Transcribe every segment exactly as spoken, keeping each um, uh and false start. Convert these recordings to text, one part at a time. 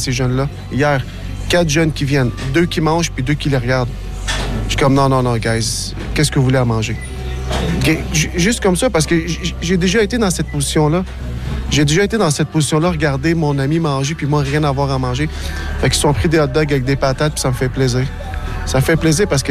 ces jeunes-là. Hier, quatre jeunes qui viennent, deux qui mangent, puis deux qui les regardent. Je suis comme, non, non, non, guys, qu'est-ce que vous voulez à manger? Juste comme ça, parce que j'ai déjà été dans cette position-là. J'ai déjà été dans cette position-là, regarder mon ami manger, puis moi, rien avoir à manger. Fait qu'ils se sont pris des hot dogs avec des patates, puis ça me fait plaisir. Ça me fait plaisir parce que...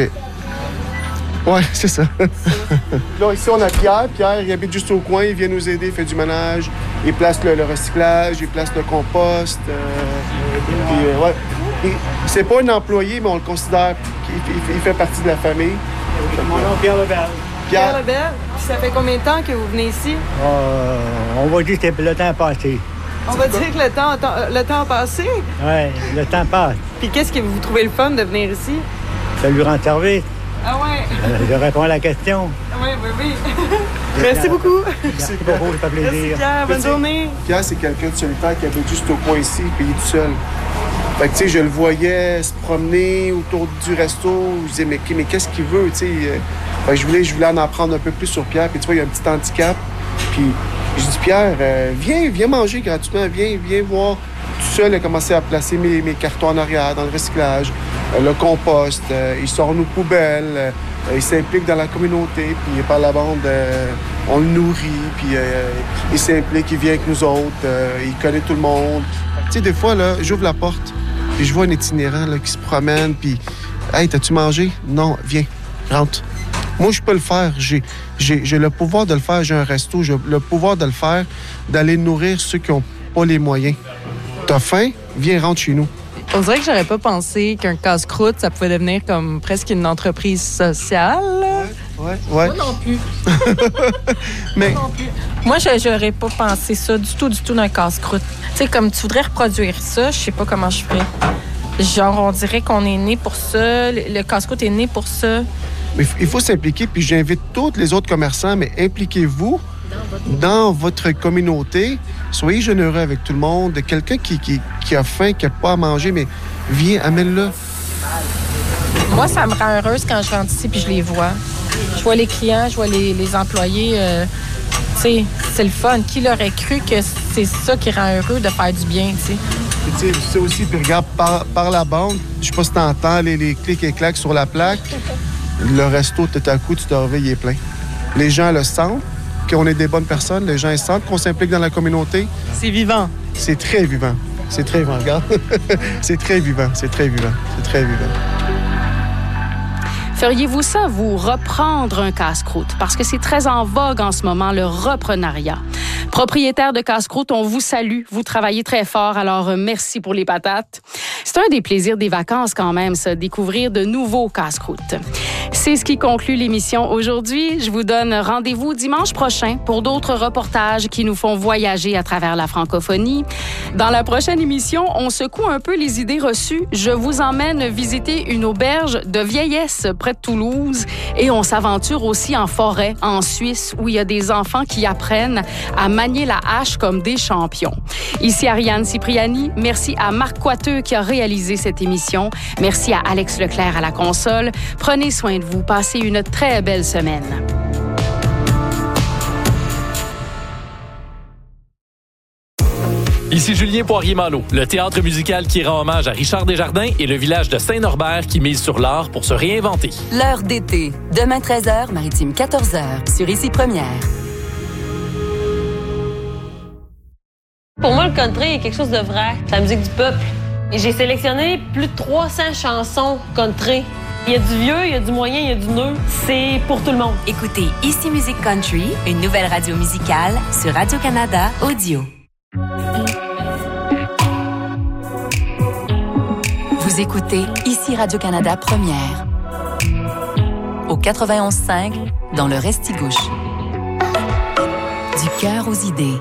Ouais, c'est ça. Là, ici, on a Pierre. Pierre, il habite juste au coin. Il vient nous aider, il fait du ménage. Il place le, le recyclage, il place le compost. Euh, puis, euh, ouais. Et c'est pas un employé, mais on le considère qu'il il, il fait partie de la famille. Mon nom, Pierre Lebel. Pierre, Pierre Lebel. Puis ça fait combien de temps que vous venez ici? Euh, on va dire que le temps a passé. On va dire que le temps, le temps a passé? Oui, le temps passe. Puis qu'est-ce que vous trouvez le fun de venir ici? Ça lui rend service. Ah ouais? Euh, je réponds à la question. Oui, oui, oui. Merci beaucoup. Merci beaucoup, ça fait plaisir. Merci Pierre, bonne journée. Pierre, c'est quelqu'un de solitaire qui habite juste au coin ici, puis il est tout seul. Fait que, tu sais, je le voyais se promener autour du resto. Je disais, mais, mais qu'est-ce qu'il veut, tu sais? Fait que je voulais, je voulais en apprendre un peu plus sur Pierre. Puis tu vois, il y a un petit handicap. Puis je dis, Pierre, euh, viens, viens manger gratuitement. Viens, viens voir. Tout seul, il a commencé à placer mes, mes cartons en arrière dans le recyclage, euh, le compost. Euh, il sort nos poubelles. Euh, il s'implique dans la communauté. Puis par la bande, euh, on le nourrit. Puis euh, il s'implique, il vient avec nous autres. Euh, il connaît tout le monde. Tu sais, des fois, là, j'ouvre la porte. Puis je vois un itinérant là, qui se promène, puis « Hey, t'as-tu mangé? » « Non, viens, rentre. » Moi, je peux le faire. J'ai, j'ai, j'ai le pouvoir de le faire. J'ai un resto. J'ai le pouvoir de le faire, d'aller nourrir ceux qui n'ont pas les moyens. T'as faim? Viens, rentre chez nous. On dirait que j'aurais pas pensé qu'un casse-croûte, ça pouvait devenir comme presque une entreprise sociale. Ouais, ouais. Moi non plus. Mais... Moi non plus. Moi, je n'aurais pas pensé ça du tout, du tout d'un casse-croûte. Tu sais, comme tu voudrais reproduire ça, je sais pas comment je ferais. Genre, on dirait qu'on est né pour ça, le, le casse-croûte est né pour ça. Mais il faut s'impliquer, puis j'invite tous les autres commerçants, mais impliquez-vous dans votre communauté. Soyez généreux avec tout le monde. Quelqu'un qui, qui, qui a faim, qui n'a pas à manger, mais viens, amène-le. Moi, ça me rend heureuse quand je rentre ici puis je les vois. Je vois les clients, je vois les, les employés. Euh, tu sais, c'est le fun. Qui l'aurait cru que c'est ça qui rend heureux de faire du bien, tu sais? Tu sais aussi, puis regarde, par, par la bande, je sais pas si t'entends les, les clics et claques sur la plaque. Le resto, tout à coup, tu te réveilles, il est plein. Les gens le sentent, qu'on est des bonnes personnes. Les gens ils sentent qu'on s'implique dans la communauté. C'est vivant. C'est très vivant. C'est très vivant, regarde. C'est très vivant, c'est très vivant, c'est très vivant. Feriez-vous ça, vous, reprendre un casse-croûte? Parce que c'est très en vogue en ce moment, le reprenariat. Propriétaire de casse-croûte, on vous salue. Vous travaillez très fort, alors merci pour les patates. C'est un des plaisirs des vacances quand même, ça, découvrir de nouveaux casse-croûtes. C'est ce qui conclut l'émission aujourd'hui. Je vous donne rendez-vous dimanche prochain pour d'autres reportages qui nous font voyager à travers la francophonie. Dans la prochaine émission, on secoue un peu les idées reçues. Je vous emmène visiter une auberge de vieillesse près de Toulouse et on s'aventure aussi en forêt, en Suisse, où il y a des enfants qui apprennent à manier la hache comme des champions. Ici Ariane Cipriani. Merci à Marc Coiteux qui a réalisé cette émission. Merci à Alex Leclerc à la console. Prenez soin de vous. Passez une très belle semaine. Ici Julien Poirier-Malo, le théâtre musical qui rend hommage à Richard Desjardins et le village de Saint-Norbert qui mise sur l'art pour se réinventer. L'heure d'été, demain treize heures, Maritime quatorze heures, sur Ici Première. Pour moi, le country est quelque chose de vrai. C'est la musique du peuple. Et j'ai sélectionné plus de trois cents chansons country. Il y a du vieux, il y a du moyen, il y a du neuf. C'est pour tout le monde. Écoutez Ici Musique Country, une nouvelle radio musicale sur Radio-Canada Audio. Vous écoutez Ici Radio-Canada Première. Au quatre-vingt-onze cinq, dans le Restigouche. Du cœur aux idées.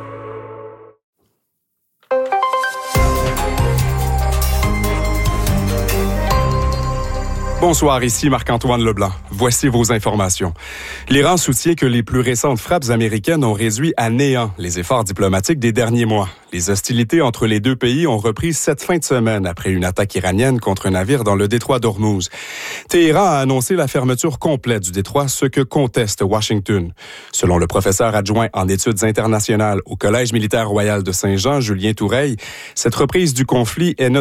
Bonsoir, ici Marc-Antoine Leblanc. Voici vos informations. L'Iran soutient que les plus récentes frappes américaines ont réduit à néant les efforts diplomatiques des derniers mois. Les hostilités entre les deux pays ont repris cette fin de semaine après une attaque iranienne contre un navire dans le détroit d'Ormuz. Téhéran a annoncé la fermeture complète du détroit, ce que conteste Washington. Selon le professeur adjoint en études internationales au Collège militaire royal de Saint-Jean, Julien Toureille, cette reprise du conflit est notre